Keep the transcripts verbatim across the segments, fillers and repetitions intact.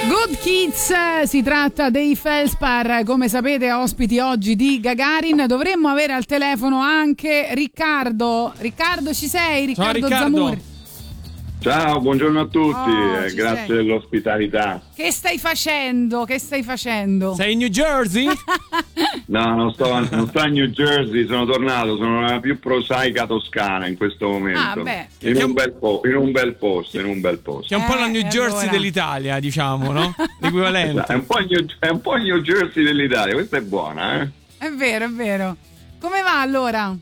Good Kids, si tratta dei Felspar, come sapete ospiti oggi di Gagarin. Dovremmo avere al telefono anche Riccardo. Riccardo, ci sei? Riccardo, Ciao, Riccardo. Zamur. Ciao, buongiorno a tutti, Oh, eh, grazie sei. dell'ospitalità. Che stai facendo? Che stai facendo? Sei in New Jersey? No, non sto, non sto a New Jersey, sono tornato, sono nella più prosaica Toscana in questo momento. Ah, beh. In un bel po- in un bel posto, in un bel posto. Che è un po' la Eh, New e Jersey allora? dell'Italia, diciamo, no? L'equivalente. È un po' New, è un po' New Jersey dell'Italia, questa è buona, eh? È vero, è vero. Come va allora?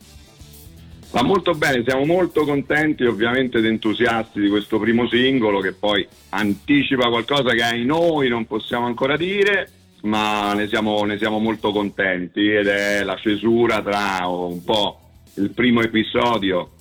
Va molto bene, siamo molto contenti ovviamente ed entusiasti di questo primo singolo che poi anticipa qualcosa che ai noi non possiamo ancora dire, ma ne siamo, ne siamo molto contenti ed è la cesura tra un po' il primo episodio,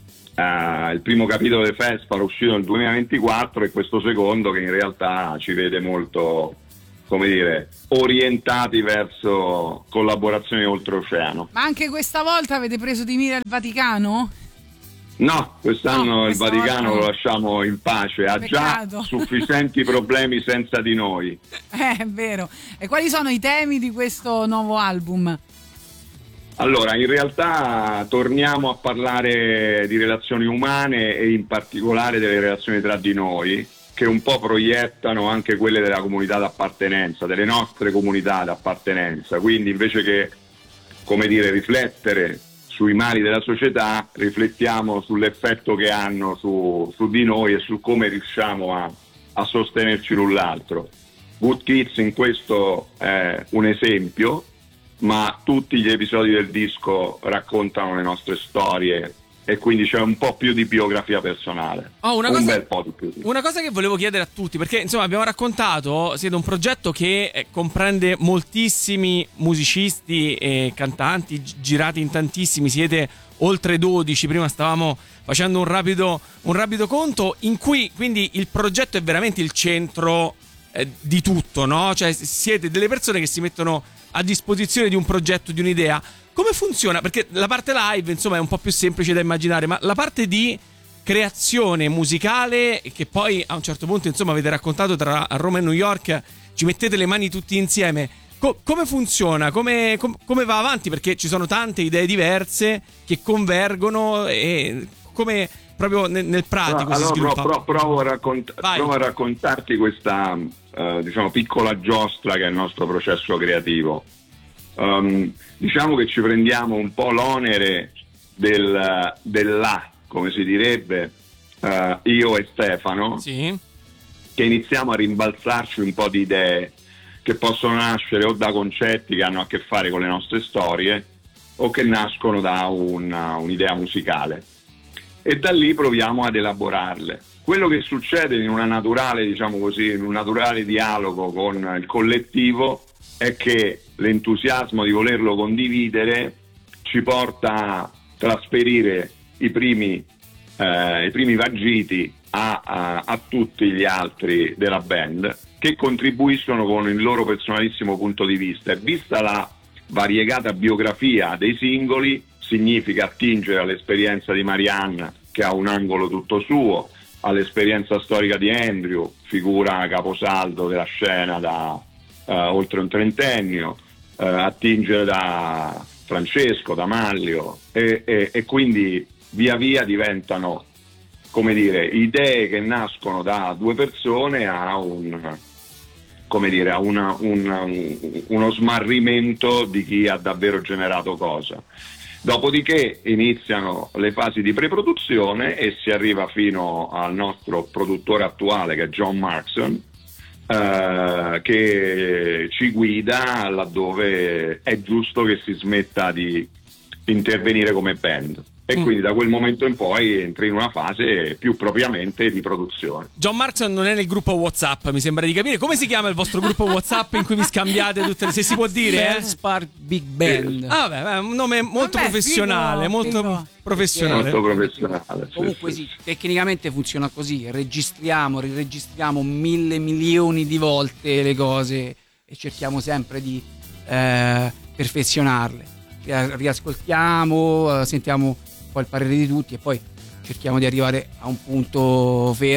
eh, il primo capitolo del Felspar uscito nel duemilaventiquattro e questo secondo che in realtà ci vede molto, come dire, orientati verso collaborazioni oltreoceano. Ma anche questa volta avete preso di mira il Vaticano? No, quest'anno No, il questa Vaticano volta no. lo lasciamo in pace, ha Peccato. già sufficienti problemi senza di noi. Eh, è vero. E quali sono i temi di questo nuovo album? Allora, in realtà torniamo a parlare di relazioni umane e in particolare delle relazioni tra di noi, che un po' proiettano anche quelle della comunità d'appartenenza, delle nostre comunità d'appartenenza. Quindi invece che, come dire, riflettere sui mali della società, riflettiamo sull'effetto che hanno su, su di noi e su come riusciamo a, a sostenerci l'un l'altro. Good Kids in questo è un esempio, ma tutti gli episodi del disco raccontano le nostre storie e quindi c'è un po' più di biografia personale. Oh, una un cosa, bel po' di più. una cosa che volevo chiedere a tutti, perché insomma abbiamo raccontato, siete un progetto che eh, comprende moltissimi musicisti e cantanti, gi- girati in tantissimi, siete oltre dodici, prima stavamo facendo un rapido, un rapido conto, in cui quindi il progetto è veramente il centro eh, di tutto, no? Cioè siete delle persone che si mettono a disposizione di un progetto, di un'idea. Come funziona? Perché la parte live, insomma, è un po' più semplice da immaginare, ma la parte di creazione musicale, che poi a un certo punto, insomma, avete raccontato tra Roma e New York, ci mettete le mani tutti insieme. Co- come funziona? Come, com- come va avanti? Perché ci sono tante idee diverse che convergono e come proprio nel, nel pratico allora, si sviluppa. Pro, pro, provo, a raccont- provo a raccontarti questa uh, diciamo piccola giostra che è il nostro processo creativo. Um, diciamo che ci prendiamo un po' l'onere del, del là, come si direbbe, uh, io e Stefano, sì, che iniziamo a rimbalzarci un po' di idee che possono nascere o da concetti che hanno a che fare con le nostre storie o che nascono da una, un'idea musicale, e da lì proviamo ad elaborarle. Quello che succede in una naturale, diciamo così, in un naturale dialogo con il collettivo è che l'entusiasmo di volerlo condividere ci porta a trasferire i primi, eh, i primi vagiti a, a, a tutti gli altri della band, che contribuiscono con il loro personalissimo punto di vista. E vista la variegata biografia dei singoli, significa attingere all'esperienza di Marianne, che ha un angolo tutto suo, all'esperienza storica di Andrew, figura caposaldo della scena da Uh, oltre un trentennio, uh, attingere da Francesco, da Manlio e, e, e quindi via via diventano, come dire, idee che nascono da due persone a un, come dire, a una, una, un, uno smarrimento di chi ha davvero generato cosa. Dopodiché iniziano le fasi di preproduzione e si arriva fino al nostro produttore attuale, che è John Markson, Uh, che ci guida laddove è giusto che si smetta di intervenire come band. E mm. quindi da quel momento in poi entri in una fase più propriamente di produzione. John Markson non è nel gruppo WhatsApp, mi sembra di capire. Come si chiama il vostro gruppo WhatsApp in cui vi scambiate tutte le... se si può dire? Felspar Big Band. Ah, vabbè, è un nome molto Vabbè, professionale, figo, molto figo. professionale. Molto professionale. Comunque sì, sì, tecnicamente funziona così, registriamo, riregistriamo mille milioni di volte le cose e cerchiamo sempre di eh, perfezionarle. Riascoltiamo, eh, sentiamo poi il parere di tutti e poi cerchiamo di arrivare a un punto fermo.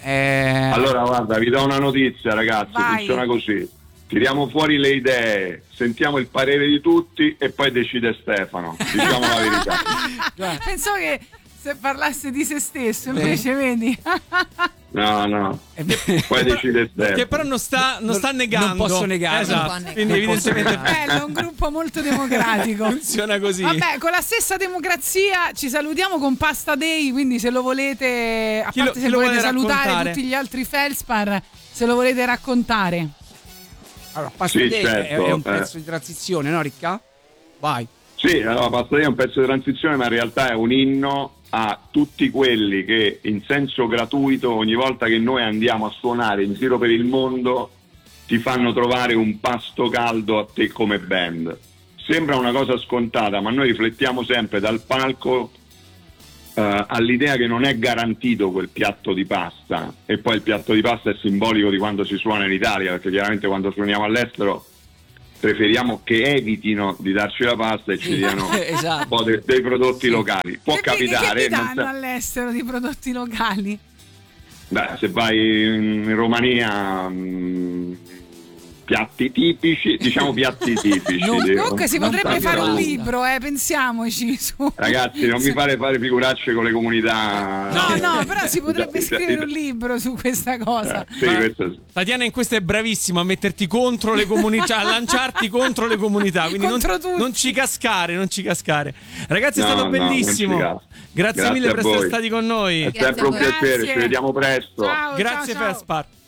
Eh... Allora guarda, vi do una notizia ragazzi, Vai. funziona così. Tiriamo fuori le idee, sentiamo il parere di tutti e poi decide Stefano, diciamo la verità. Pensavo che se parlasse di se stesso, invece vedi. No, no, poi decide Stefano. Che però non sta, non sta negando. Non posso negare. Esatto. Non può Quindi negare. evidentemente Bello, un gruppo molto democratico. funziona così. Vabbè, con la stessa democrazia ci salutiamo con Pasta Day, quindi se lo volete, a Chi lo- parte se chi lo volete vuole salutare raccontare? tutti gli altri Felspar, se lo volete raccontare. Allora, Pasta Sì, Day certo, è, è un eh. pezzo di transizione, no Ricca? Vai. Sì, allora Pasta Day è un pezzo di transizione, ma in realtà è un inno a tutti quelli che in senso gratuito ogni volta che noi andiamo a suonare in giro per il mondo ti fanno trovare un pasto caldo a te come band. Sembra una cosa scontata, ma noi riflettiamo sempre dal palco eh, all'idea che non è garantito quel piatto di pasta, e poi il piatto di pasta è simbolico di quando si suona in Italia, perché chiaramente quando suoniamo all'estero preferiamo che evitino di darci la pasta e ci diano Esatto. un po' de- dei prodotti locali. Può Che vi- capitare, che vi non danno sa- all'estero di prodotti locali? beh, se vai in Romania mh, piatti tipici, diciamo piatti tipici. Non- dico. Comunque si non potrebbe proprio fare un basta. libro, eh, pensiamoci su. Ragazzi, non mi fare fare figuracce con le comunità. No, no, però si potrebbe Ita- scrivere ita- un libro su questa cosa. Eh, sì, Ma- questo sì. Tatiana in questo è bravissima a metterti contro le comunità, a lanciarti contro le comunità, quindi non, Contro tutti. non ci cascare, non ci cascare. Ragazzi, è No, stato no, non bellissimo. ci casco. Grazie, Grazie mille a per essere voi. stati con noi. È Grazie sempre un a voi. piacere, Grazie. ci vediamo presto. Ciao, Grazie ciao, ciao. Felspar.